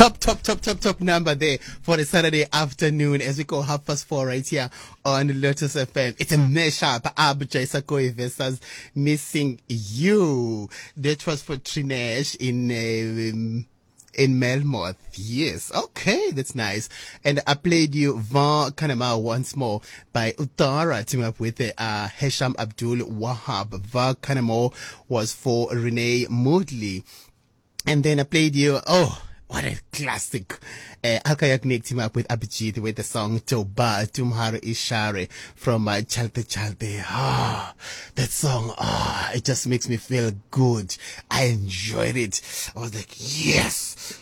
Top number there for a Saturday afternoon as we go 4:30 right here on Lotus FM. It's a mashup. Jay Sakoi versus Missing You. That was for Trinesh in Melmoth. Yes. Okay. That's nice. And I played you Va Kanama once more by Uttara, team up with Hesham Abdul Wahab. Va Kanamo was for Renee Moodley. And then I played you, what a classic. Alkayak team up with Abhijit with the song Toba Tumhar Ishare from Chalte Chalte. That song, it just makes me feel good. I enjoyed it. I was like, yes.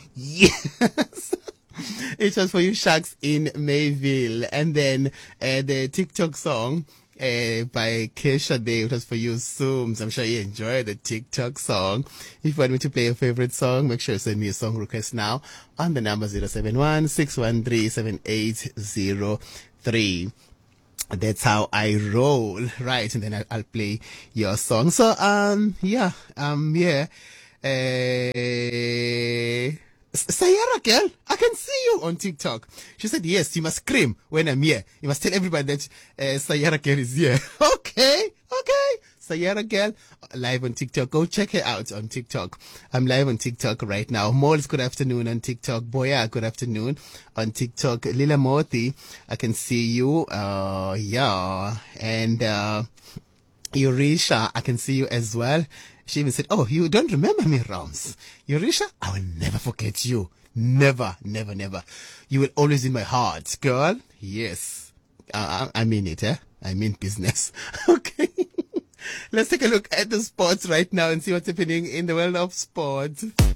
It was for you Sharks in Mayville. And then the TikTok song by Kesha Day. It was for you, Zooms. I'm sure you enjoyed the TikTok song. If you want me to play your favorite song, make sure you send me a song request now on the number 071-613-7803. That's how I roll, right? And then I'll play your song. So, Sayara girl, I can see you on TikTok. She said, yes, you must scream when I'm here. You must tell everybody that Sayara girl is here. Okay. Sayara girl, live on TikTok. Go check her out on TikTok. I'm live on TikTok right now. Moles, good afternoon on TikTok. Boya, good afternoon on TikTok. Lila Moti, I can see you. And Eurisha, I can see you as well. She even said, oh, you don't remember me, Rams. Eurisha, I will never forget you. Never. You will always in my heart, girl. Yes. I mean it, I mean business. Okay. Let's take a look at the sports right now and see what's happening in the world of sports.